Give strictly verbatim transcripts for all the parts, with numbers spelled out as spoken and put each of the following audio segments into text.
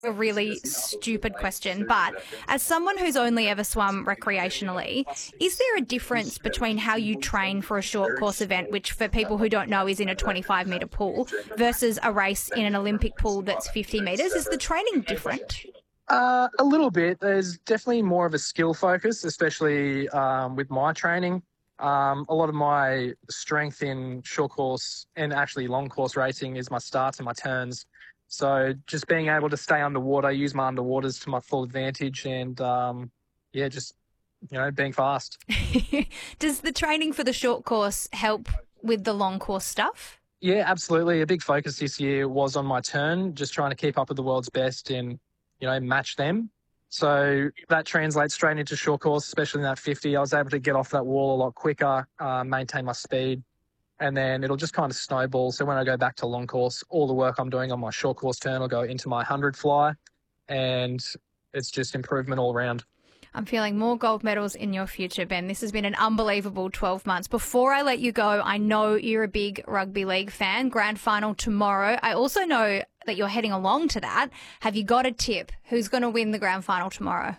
A really stupid question, but as someone who's only ever swum recreationally, is there a difference between how you train for a short course event, which for people who don't know is in a twenty-five metre pool, versus a race in an Olympic pool that's fifty metres? Is the training different? Uh, a little bit. There's definitely more of a skill focus, especially um, with my training. Um, a lot of my strength in short course and actually long course racing is my starts and my turns. So just being able to stay underwater, use my underwaters to my full advantage and, um, yeah, just, you know, being fast. Does the training for the short course help with the long course stuff? Yeah, absolutely. A big focus this year was on my turn, just trying to keep up with the world's best and, you know, match them. So that translates straight into short course, especially in that fifty. I was able to get off that wall a lot quicker, uh, maintain my speed. And then it'll just kind of snowball. So when I go back to long course, all the work I'm doing on my short course turn will go into my one hundred fly. And it's just improvement all around. I'm feeling more gold medals in your future, Ben. This has been an unbelievable twelve months. Before I let you go, I know you're a big rugby league fan. Grand final tomorrow. I also know that you're heading along to that. Have you got a tip? Who's going to win the grand final tomorrow?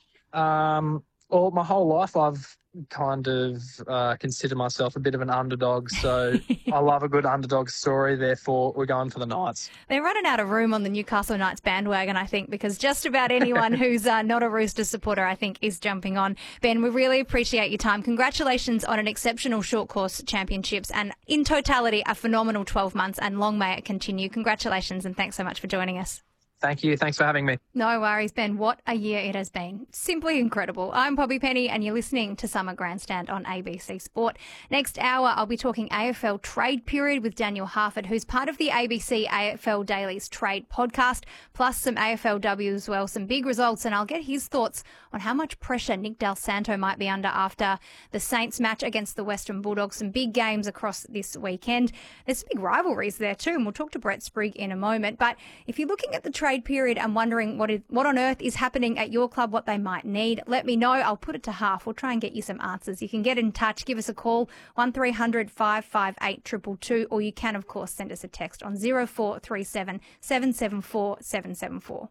Um, well, my whole life I've kind of uh, consider myself a bit of an underdog. So I love a good underdog story. Therefore, we're going for the Knights. They're running out of room on the Newcastle Knights bandwagon, I think, because just about anyone who's uh, not a Roosters supporter, I think, is jumping on. Ben, we really appreciate your time. Congratulations on an exceptional short course championships and in totality, a phenomenal twelve months, and long may it continue. Congratulations and thanks so much for joining us. Thank you. Thanks for having me. No worries, Ben. What a year it has been. Simply incredible. I'm Poppy Penny and you're listening to Summer Grandstand on A B C Sport. Next hour, I'll be talking A F L trade period with Daniel Harford, who's part of the A B C A F L Daily's trade podcast, plus some A F L W as well, some big results, and I'll get his thoughts on how much pressure Nick Del Santo might be under after the Saints match against the Western Bulldogs. Some big games across this weekend. There's some big rivalries there too, and we'll talk to Brett Sprigg in a moment. But if you're looking at the trade period and wondering what is, what on earth is happening at your club, what they might need, let me know. I'll put it to half. We'll try and get you some answers. You can get in touch. Give us a call, one three hundred five five eight two two two, or you can, of course, send us a text on zero four three seven seven seven four seven seven four.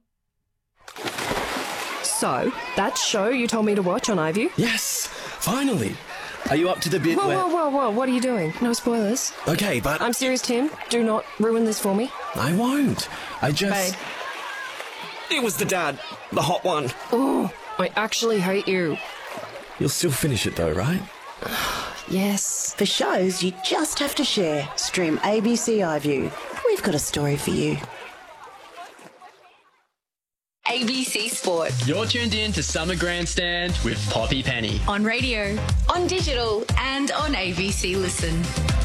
So, that show you told me to watch on iView? Yes, finally. Are you up to the bit whoa, where... Whoa, whoa, whoa, what are you doing? No spoilers. Okay, but... I'm serious, Tim. Do not ruin this for me. I won't. I just... Babe. It was the dad. The hot one. Oh, I actually hate you. You'll still finish it though, right? Yes. For shows you just have to share, stream A B C iView. We've got a story for you. A B C Sport. You're tuned in to Summer Grandstand with Poppy Penny. On radio, on digital, and on A B C Listen.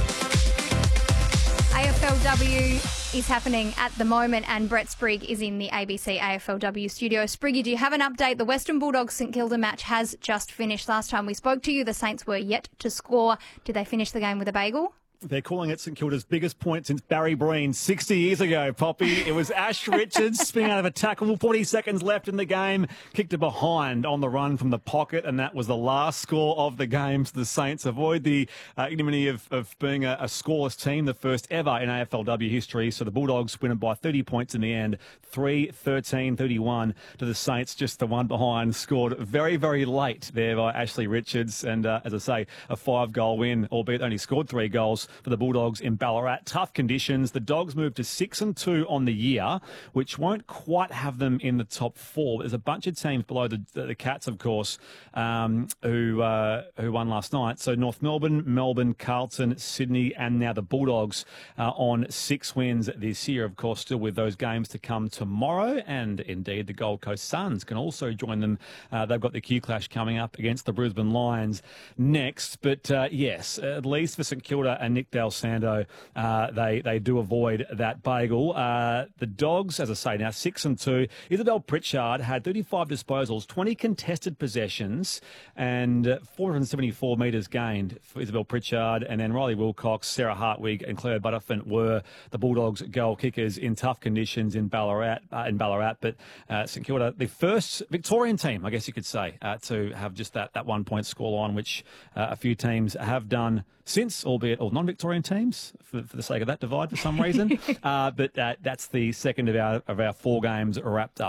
A F L W is happening at the moment and Brett Sprigg is in the A B C A F L W studio. Spriggy, do you have an update? The Western Bulldogs St Kilda match has just finished. Last time we spoke to you, the Saints were yet to score. Did they finish the game with a bagel? They're calling it St Kilda's biggest point since Barry Breen sixty years ago, Poppy. It was Ash Richards spinning out of a tackle, forty seconds left in the game, kicked it behind on the run from the pocket, and that was the last score of the game. So the Saints avoid the uh, ignominy of, of being a, a scoreless team, the first ever in A F L W history. So the Bulldogs win it by thirty points in the end, three thirteen thirty-one to the Saints, just the one behind, scored very, very late there by Ashley Richards. And uh, as I say, a five-goal win, albeit only scored three goals for the Bulldogs in Ballarat. Tough conditions. The Dogs moved to six and two on the year, which won't quite have them in the top four. There's a bunch of teams below the, the, the Cats, of course, um, who uh, who won last night. So North Melbourne, Melbourne, Carlton, Sydney, and now the Bulldogs uh, on six wins this year. Of course, still with those games to come tomorrow, and indeed the Gold Coast Suns can also join them. Uh, they've got the Q Clash coming up against the Brisbane Lions next. But uh, yes, at least for St Kilda and Nick Del Santo, uh, they they do avoid that bagel. Uh, the Dogs, as I say, now six and two. Isabel Pritchard had thirty-five disposals, twenty contested possessions, and four hundred seventy-four metres gained for Isabel Pritchard. And then Riley Wilcox, Sarah Hartwig, and Claire Butterfin were the Bulldogs' goal kickers in tough conditions in Ballarat. Uh, in Ballarat, but uh, St Kilda, the first Victorian team, I guess you could say, uh, to have just that that one point scoreline, which uh, a few teams have done since, albeit or not non-Victorian teams for, for the sake of that divide for some reason. uh, but uh, that's the second of our of our four games wrapped up.